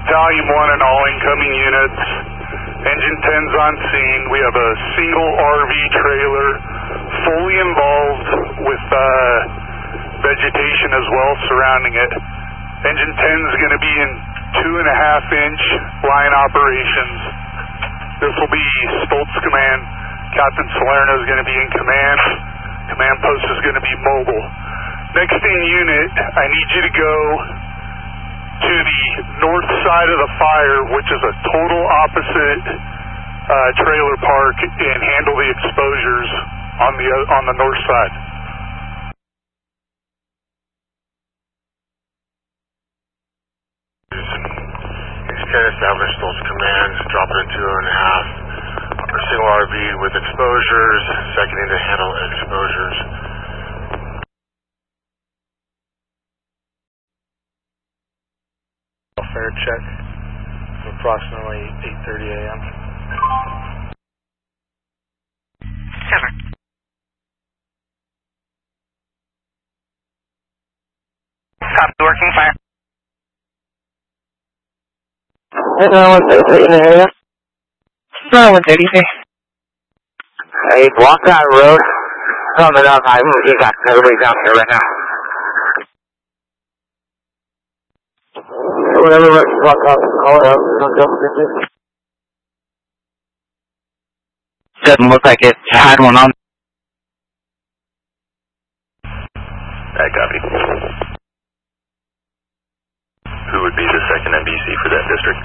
Battalion 1 and all incoming units. Engine 10's on scene. We have a single RV trailer fully involved with vegetation as well surrounding it. Engine 10's going to be in 2.5-inch line operations. This will be Stoltz Command. Captain Salerno is going to be in command. Command post is going to be mobile. Next in unit, I need you to go to the north side of the fire, which is a total opposite trailer park, and handle the exposures on the north side. Can establish Stoltz Command, drop it at 2.5. A single RV with exposures, seconding to handle exposures. Fare check, approximately 8:30 a.m. Cover. Copy, working fire. 133 in the area. 133. Hey, block that road. Coming up, you got everybody down here right now. Whatever, block out, call it out. Doesn't look like it had one on. That copy. Who would be the second MBC for that district?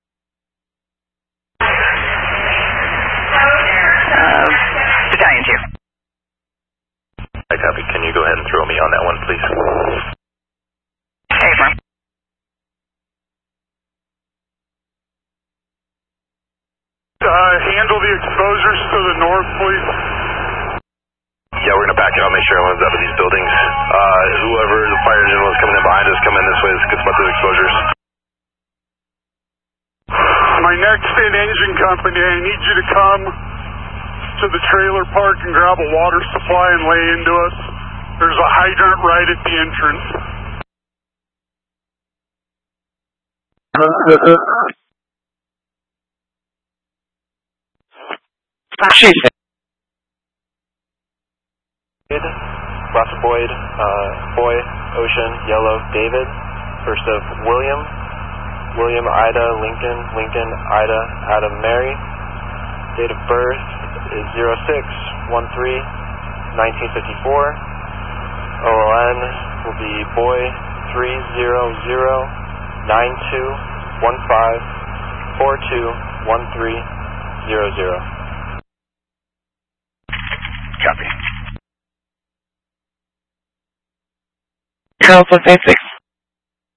Battalion 2. That copy. Can you go ahead and throw me on that one, please? Hey, firm. Handle the exposures to the north, please. Yeah, we're going to back it. I'll make sure everyone's out of these buildings. Whoever the fire engine was coming in behind us, come in this way. Let's get about those exposures. My next in engine company, I need you to come to the trailer park and grab a water supply and lay into us. There's a hydrant right at the entrance. Ross Boyd, Boy, Ocean, Yellow, David. First of William, Ida, Lincoln, Ida, Adam, Mary. Date of birth is 06-13-1954. OLN will be Boy 300-9215-421300. Copy. Charles 186.